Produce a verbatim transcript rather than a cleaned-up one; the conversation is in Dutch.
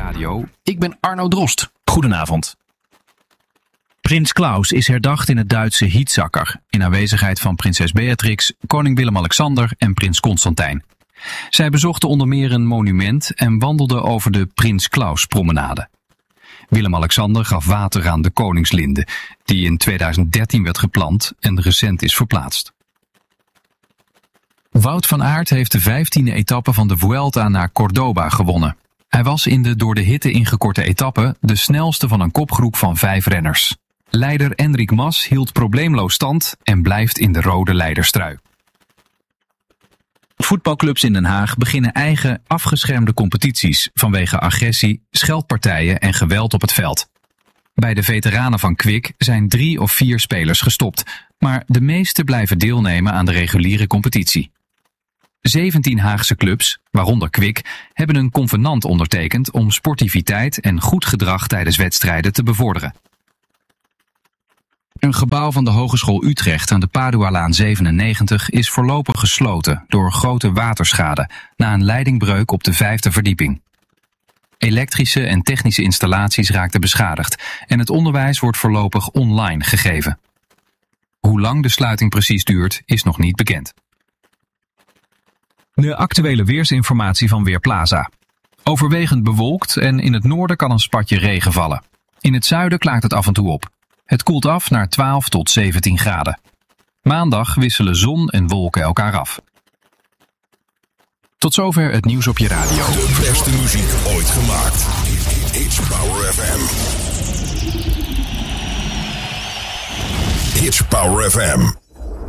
Radio. Ik ben Arno Drost. Goedenavond. Prins Klaus is herdacht in het Duitse Hietzacker, in aanwezigheid van prinses Beatrix, koning Willem-Alexander en prins Constantijn. Zij bezochten onder meer een monument en wandelden over de Prins Klaus promenade. Willem-Alexander gaf water aan de koningslinde, die in tweeduizend dertien werd geplant en recent is verplaatst. Wout van Aert heeft de vijftiende etappe van de Vuelta naar Córdoba gewonnen. Hij was in de door de hitte ingekorte etappe de snelste van een kopgroep van vijf renners. Leider Enric Mas hield probleemloos stand en blijft in de rode leiderstrui. Voetbalclubs in Den Haag beginnen eigen afgeschermde competities vanwege agressie, scheldpartijen en geweld op het veld. Bij de veteranen van Kwik zijn drie of vier spelers gestopt, maar de meeste blijven deelnemen aan de reguliere competitie. zeventien Haagse clubs, waaronder Kwik, hebben een convenant ondertekend om sportiviteit en goed gedrag tijdens wedstrijden te bevorderen. Een gebouw van de Hogeschool Utrecht aan de Padualaan zevenennegentig is voorlopig gesloten door grote waterschade na een leidingbreuk op de vijfde verdieping. Elektrische en technische installaties raakten beschadigd en het onderwijs wordt voorlopig online gegeven. Hoe lang de sluiting precies duurt, is nog niet bekend. De actuele weersinformatie van Weerplaza. Overwegend bewolkt en in het noorden kan een spatje regen vallen. In het zuiden klaart het af en toe op. Het koelt af naar twaalf tot zeventien graden. Maandag wisselen zon en wolken elkaar af. Tot zover het nieuws op je radio. De beste muziek ooit gemaakt. Hits Power F M. Hits Power F M.